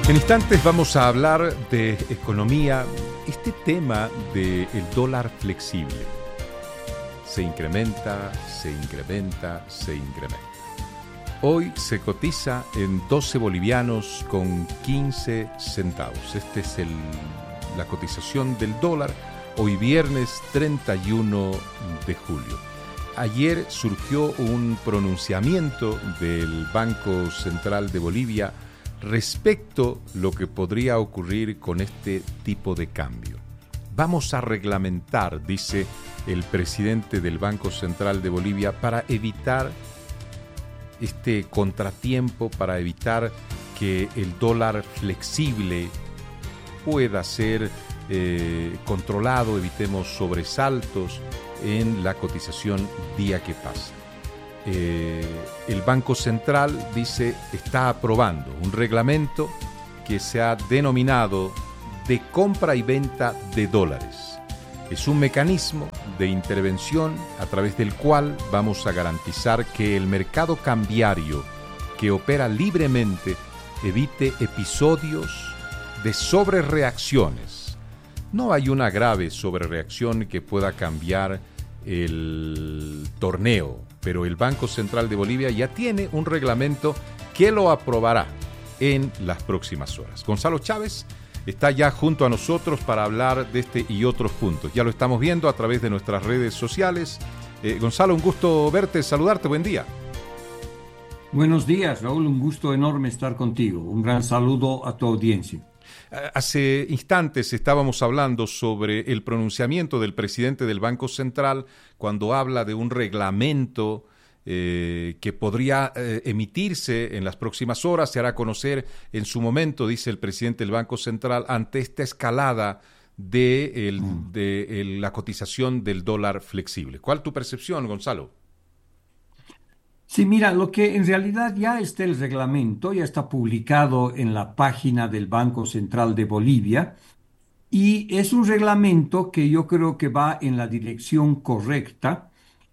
En instantes vamos a hablar de economía, este tema del dólar flexible. Se incrementa, se incrementa, se incrementa. Hoy se cotiza en 12 bolivianos con 15 centavos. Esta es la cotización del dólar hoy viernes 31 de julio. Ayer surgió un pronunciamiento del Banco Central de Bolivia respecto a lo que podría ocurrir con este tipo de cambio. Vamos a reglamentar, dice el presidente del Banco Central de Bolivia, para evitar este contratiempo, para evitar que el dólar flexible pueda ser controlado, evitemos sobresaltos en la cotización día que pasa. El Banco Central dice está aprobando un reglamento que se ha denominado de compra y venta de dólares. Es un mecanismo de intervención a través del cual vamos a garantizar que el mercado cambiario que opera libremente evite episodios de sobrereacciones. No hay una grave sobrereacción que pueda cambiar el torneo, pero el Banco Central de Bolivia ya tiene un reglamento que lo aprobará en las próximas horas. Gonzalo Chávez está ya junto a nosotros para hablar de este y otros puntos. Ya lo estamos viendo a través de nuestras redes sociales. Gonzalo, un gusto verte, saludarte, buen día. Buenos días, Raúl, un gusto enorme estar contigo. Un gran saludo a tu audiencia. Hace instantes estábamos hablando sobre el pronunciamiento del presidente del Banco Central cuando habla de un reglamento que podría emitirse en las próximas horas, se hará conocer en su momento, dice el presidente del Banco Central, ante esta escalada de la cotización del dólar flexible. ¿Cuál es tu percepción, Gonzalo? Sí, mira, lo que en realidad ya está el reglamento, ya está publicado en la página del Banco Central de Bolivia y es un reglamento que yo creo que va en la dirección correcta.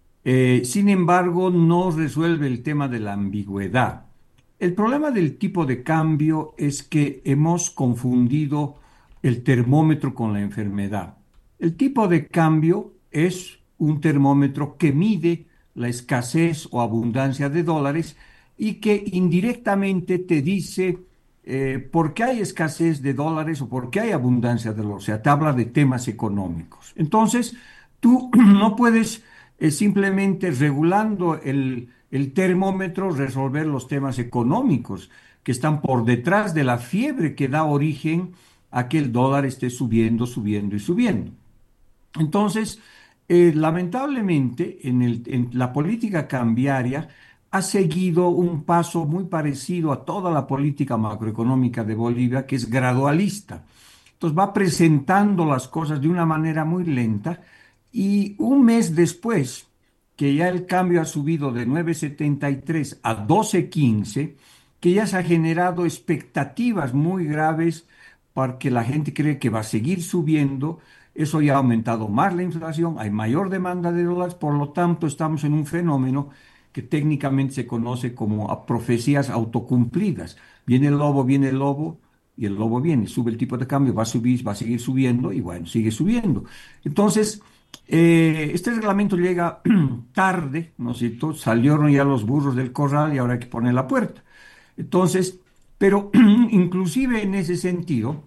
Sin embargo, no resuelve el tema de la ambigüedad. El problema del tipo de cambio es que hemos confundido el termómetro con la enfermedad. El tipo de cambio es un termómetro que mide la escasez o abundancia de dólares y que indirectamente te dice por qué hay escasez de dólares o por qué hay abundancia de dólares. O sea, te habla de temas económicos. Entonces, tú no puedes simplemente regulando el termómetro resolver los temas económicos que están por detrás de la fiebre que da origen a que el dólar esté subiendo, subiendo y subiendo. Entonces, lamentablemente, en la política cambiaria ha seguido un paso muy parecido a toda la política macroeconómica de Bolivia, que es gradualista. Entonces, va presentando las cosas de una manera muy lenta y un mes después, que ya el cambio ha subido de 9,73 a 12,15, que ya se ha generado expectativas muy graves para que la gente cree que va a seguir subiendo. Eso ya ha aumentado más la inflación, hay mayor demanda de dólares, por lo tanto estamos en un fenómeno que técnicamente se conoce como profecías autocumplidas. Viene el lobo y el lobo viene, sube el tipo de cambio, va a subir, va a seguir subiendo y bueno, sigue subiendo. Entonces, este reglamento llega tarde, ¿no es cierto? Salieron ya los burros del corral y ahora hay que poner la puerta. Entonces, pero inclusive en ese sentido,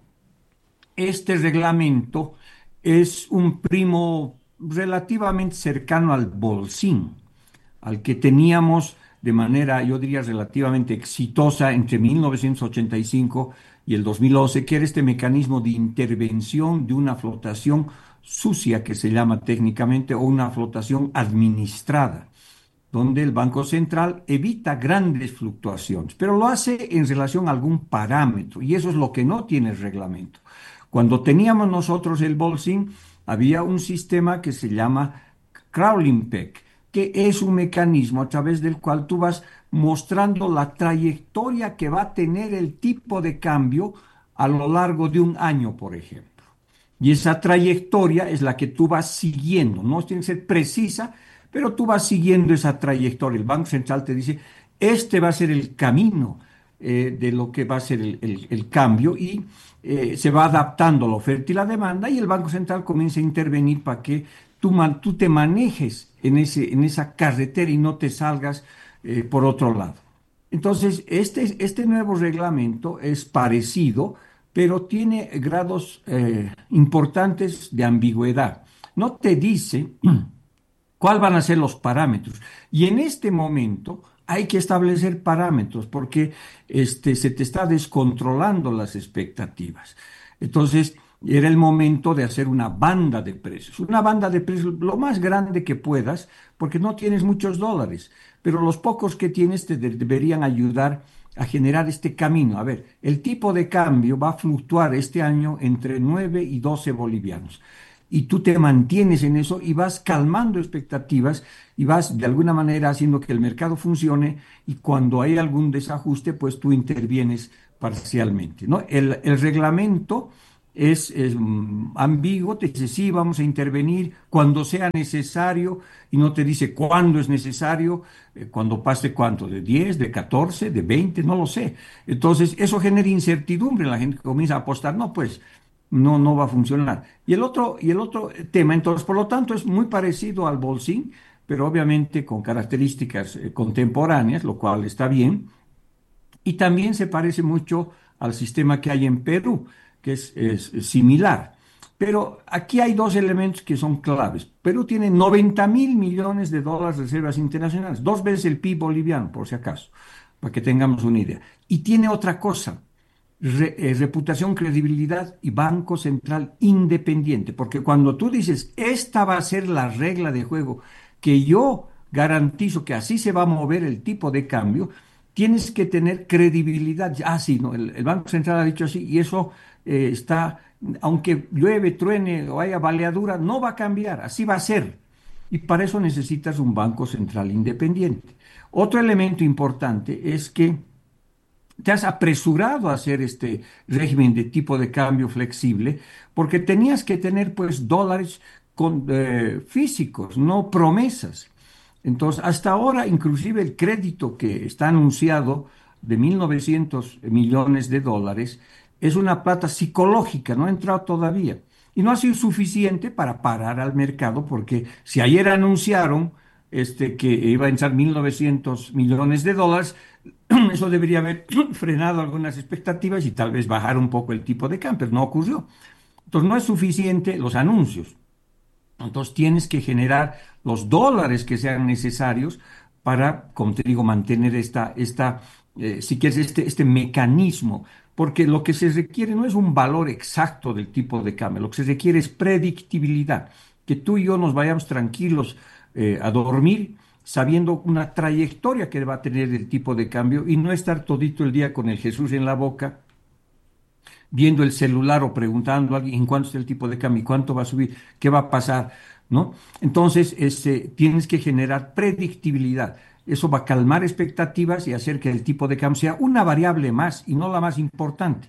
este reglamento es un primo relativamente cercano al bolsín, al que teníamos de manera, yo diría, relativamente exitosa entre 1985 y el 2011, que era este mecanismo de intervención de una flotación sucia, que se llama técnicamente, o una flotación administrada, donde el Banco Central evita grandes fluctuaciones, pero lo hace en relación a algún parámetro, y eso es lo que no tiene el reglamento. Cuando teníamos nosotros el bolsín, había un sistema que se llama crawling peg, que es un mecanismo a través del cual tú vas mostrando la trayectoria que va a tener el tipo de cambio a lo largo de un año, por ejemplo. Y esa trayectoria es la que tú vas siguiendo, no tiene que ser precisa, pero tú vas siguiendo esa trayectoria. El Banco Central te dice, este va a ser el camino de lo que va a ser el cambio y se va adaptando la oferta y la demanda y el Banco Central comienza a intervenir para que tú te manejes en esa carretera y no te salgas por otro lado. Entonces, este nuevo reglamento es parecido, pero tiene grados importantes de ambigüedad. No te dice cuáles van a ser los parámetros. Y en este momento hay que establecer parámetros porque se te está descontrolando las expectativas. Entonces, era el momento de hacer una banda de precios. Una banda de precios lo más grande que puedas, porque no tienes muchos dólares, pero los pocos que tienes te deberían ayudar a generar este camino. A ver, el tipo de cambio va a fluctuar este año entre 9 y 12 bolivianos y tú te mantienes en eso y vas calmando expectativas y vas de alguna manera haciendo que el mercado funcione y cuando hay algún desajuste, pues tú intervienes parcialmente, ¿no? El reglamento es ambiguo, te dice sí, vamos a intervenir cuando sea necesario y no te dice cuándo es necesario, cuando pase cuánto, de 10, de 14, de 20, no lo sé. Entonces, eso genera incertidumbre, la gente comienza a apostar, no, pues no va a funcionar. Y el otro tema, entonces, por lo tanto, es muy parecido al Bolsín, pero obviamente con características contemporáneas, lo cual está bien. Y también se parece mucho al sistema que hay en Perú, que es similar. Pero aquí hay dos elementos que son claves. Perú tiene 90.000 millones de dólares de reservas internacionales, dos veces el PIB boliviano, por si acaso, para que tengamos una idea. Y tiene otra cosa, reputación, credibilidad y Banco Central independiente, porque cuando tú dices, esta va a ser la regla de juego, que yo garantizo que así se va a mover el tipo de cambio, tienes que tener credibilidad. Ah, sí, no, el Banco Central ha dicho así y eso está, aunque llueve, truene o haya baleadura, no va a cambiar, así va a ser. Y para eso necesitas un Banco Central independiente. Otro elemento importante es que te has apresurado a hacer este régimen de tipo de cambio flexible porque tenías que tener pues dólares físicos, no promesas. Entonces, hasta ahora, inclusive el crédito que está anunciado de 1.900 millones de dólares es una plata psicológica, no ha entrado todavía. Y no ha sido suficiente para parar al mercado, porque si ayer anunciaron que iba a entrar 1.900 millones de dólares, eso debería haber frenado algunas expectativas y tal vez bajar un poco el tipo de cambio, pero no ocurrió. Entonces no es suficiente los anuncios. Entonces tienes que generar los dólares que sean necesarios para, como te digo, mantener si quieres, este mecanismo. Porque lo que se requiere no es un valor exacto del tipo de cambio, lo que se requiere es predictibilidad, que tú y yo nos vayamos tranquilos a dormir sabiendo una trayectoria que va a tener el tipo de cambio y no estar todito el día con el Jesús en la boca viendo el celular o preguntando a alguien en cuánto es el tipo de cambio, cuánto va a subir, qué va a pasar, ¿no? Entonces, tienes que generar predictibilidad. Eso va a calmar expectativas y hacer que el tipo de cambio sea una variable más y no la más importante.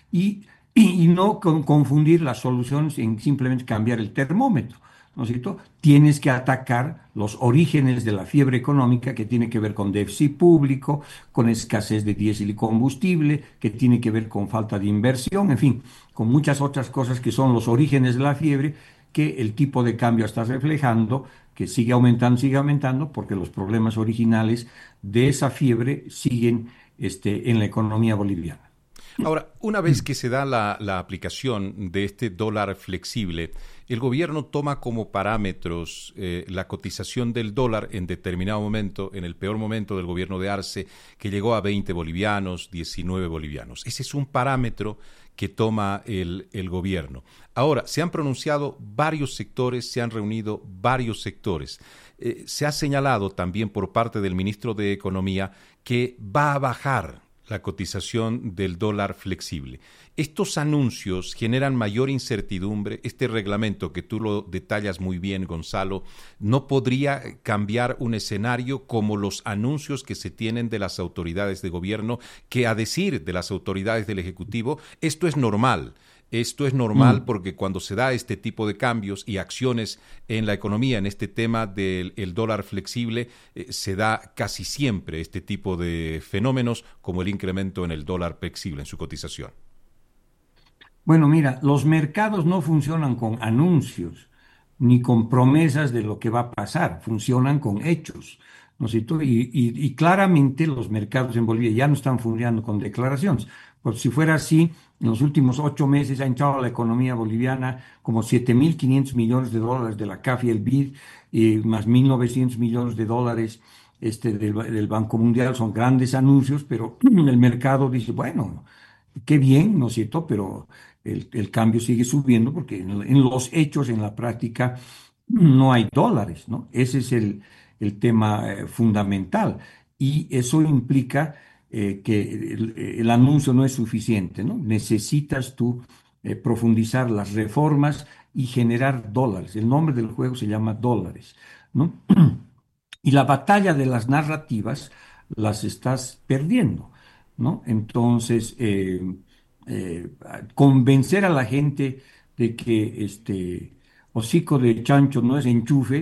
Y no confundir las soluciones en simplemente cambiar el termómetro. ¿No es cierto? Tienes que atacar los orígenes de la fiebre económica que tiene que ver con déficit público, con escasez de diésel y combustible, que tiene que ver con falta de inversión, en fin, con muchas otras cosas que son los orígenes de la fiebre que el tipo de cambio está reflejando, que sigue aumentando, porque los problemas originales de esa fiebre siguen en la economía boliviana. Ahora, una vez que se da la aplicación de este dólar flexible, el gobierno toma como parámetros la cotización del dólar en determinado momento, en el peor momento del gobierno de Arce, que llegó a 20 bolivianos, 19 bolivianos. Ese es un parámetro que toma el gobierno. Ahora, se han pronunciado varios sectores, se han reunido varios sectores. Se ha señalado también por parte del ministro de Economía que va a bajar la cotización del dólar flexible. Estos anuncios generan mayor incertidumbre. Este reglamento que tú lo detallas muy bien, Gonzalo, no podría cambiar un escenario como los anuncios que se tienen de las autoridades de gobierno, que a decir de las autoridades del Ejecutivo, esto es normal. Esto es normal Mm. porque cuando se da este tipo de cambios y acciones en la economía, en este tema del el dólar flexible, se da casi siempre este tipo de fenómenos como el incremento en el dólar flexible, en su cotización. Bueno, mira, los mercados no funcionan con anuncios ni con promesas de lo que va a pasar, funcionan con hechos, ¿no es cierto? Y claramente los mercados en Bolivia ya no están funcionando con declaraciones. Pues si fuera así, en los últimos 8 meses ha entrado a la economía boliviana como 7.500 millones de dólares de la CAF y el BID, más 1.900 millones de dólares del Banco Mundial. Son grandes anuncios, pero el mercado dice, bueno, qué bien, ¿no es cierto? Pero el cambio sigue subiendo porque en los hechos, en la práctica, no hay dólares, ¿no? Ese es el tema fundamental. Y eso implica que el anuncio no es suficiente, ¿no? Necesitas tú profundizar las reformas y generar dólares. El nombre del juego se llama dólares, ¿no? Y la batalla de las narrativas las estás perdiendo, ¿no? Entonces, convencer a la gente de que hocico de chancho no es enchufe,